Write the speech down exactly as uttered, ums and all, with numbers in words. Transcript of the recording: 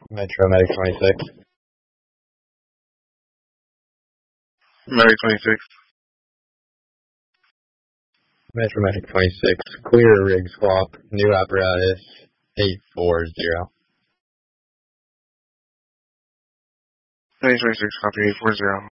Metro Medic twenty-six. Medic twenty-six. Metro Medic twenty-six. Clear rig swap. New apparatus. eight four zero. Medic twenty-six, copy eight four zero.